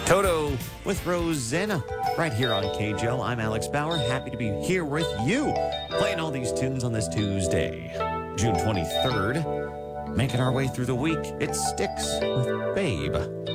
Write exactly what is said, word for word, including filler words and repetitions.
Toto with Rosanna right here on K J L. I'm Alex Bauer. Happy to be here with you, playing all these tunes on this Tuesday, June twenty-third. Making our way through the week, it Styx with Babe.